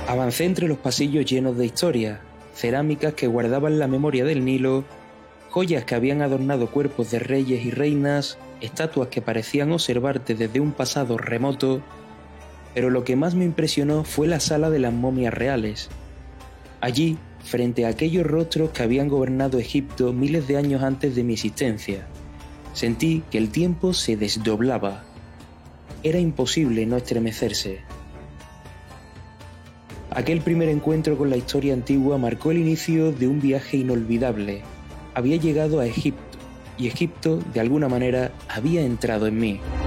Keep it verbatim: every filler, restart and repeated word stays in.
Avancé entre los pasillos llenos de historias, cerámicas que guardaban la memoria del Nilo, joyas que habían adornado cuerpos de reyes y reinas, estatuas que parecían observarte desde un pasado remoto, pero lo que más me impresionó fue la sala de las momias reales. Allí, frente a aquellos rostros que habían gobernado Egipto miles de años antes de mi existencia, sentí que el tiempo se desdoblaba. Era imposible no estremecerse. Aquel primer encuentro con la historia antigua marcó el inicio de un viaje inolvidable. Había llegado a Egipto, y Egipto, de alguna manera, había entrado en mí.